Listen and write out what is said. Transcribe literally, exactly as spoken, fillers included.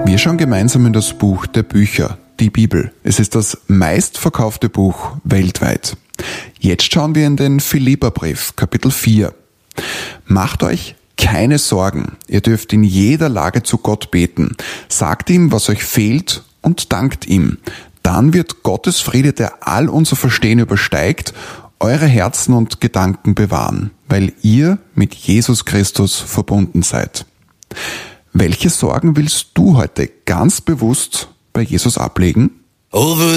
Wir schauen gemeinsam in das Buch der Bücher, die Bibel. Es ist das meistverkaufte Buch weltweit. Jetzt schauen wir in den Philipperbrief, Kapitel vier. Macht euch keine Sorgen. Ihr dürft in jeder Lage zu Gott beten. Sagt ihm, was euch fehlt, und dankt ihm. Dann wird Gottes Friede, der all unser Verstehen übersteigt, eure Herzen und Gedanken bewahren, weil ihr mit Jesus Christus verbunden seid. Welche Sorgen willst du heute ganz bewusst bei Jesus ablegen? Over